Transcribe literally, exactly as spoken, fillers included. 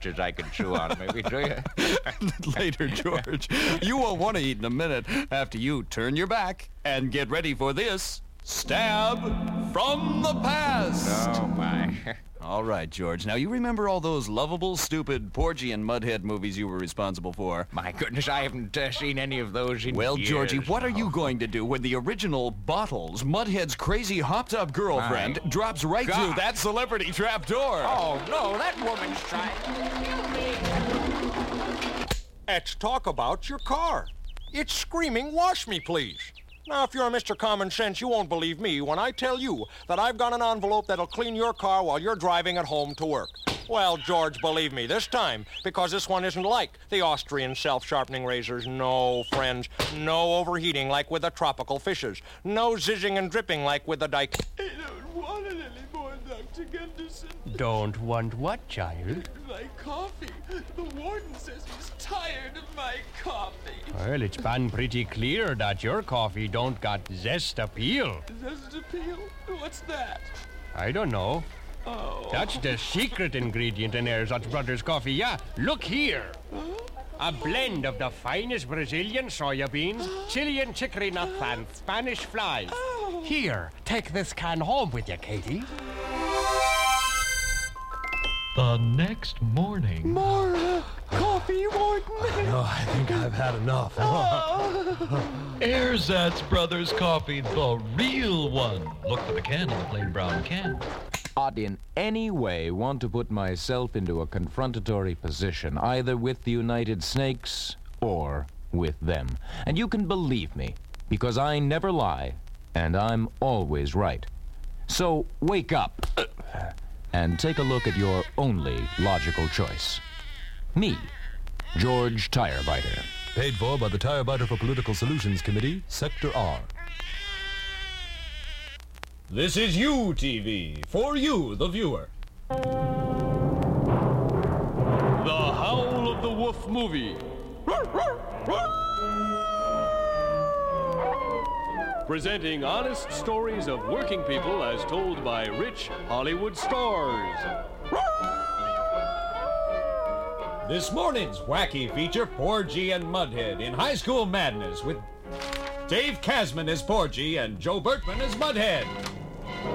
as I can chew on, maybe, do you? Later, George. You won't want to eat in a minute after you turn your back and get ready for this Stab from the Past. Oh, my. All right, George. Now, you remember all those lovable, stupid, Porgy and Mudhead movies you were responsible for? My goodness, I haven't uh, seen any of those in Well, years. Georgie, what now. are you going to do when the original Bottles, Mudhead's crazy hopped-up girlfriend, My drops right God. through that celebrity trapdoor? Oh, no, that woman's trying to kill me. Let's talk about your car. It's screaming, wash me, please. Now, if you're Mister Common Sense, you won't believe me when I tell you that I've got an envelope that'll clean your car while you're driving it home to work. Well, George, believe me, this time, because this one isn't like the Austrian self-sharpening razors. No, friends, no overheating like with the tropical fishes. No zizzing and dripping like with the dike. I don't want it anymore, Doctor Gunderson. Don't want what, child? My coffee. The warden says he's tired of my coffee. Well, it's been pretty clear that your coffee don't got zest appeal. Zest appeal? What's that? I don't know. Oh. That's the secret ingredient in Erzatz Brothers coffee, yeah. Look here. A blend of the finest Brazilian soya beans, Chilean chicory nut, and Spanish flies. Oh. Here, take this can home with you, Katie. The next morning... More uh, coffee, Warden. No, I think I've had enough. Erzatz Brothers Coffee, the real one. Look for the can in the plain brown can. Not in any way want to put myself into a confrontatory position, either with the United Snakes or with them. And you can believe me, because I never lie, and I'm always right. So wake up and take a look at your only logical choice. Me, George Tirebiter. Paid for by the Tirebiter for Political Solutions Committee, Sector R. This is U T V, for you, the viewer. The Howl of the Wolf movie. Presenting honest stories of working people as told by rich Hollywood stars. This morning's wacky feature, Porgy and Mudhead in High School Madness with Dave Kasman as Porgy and Joe Bertman as Mudhead.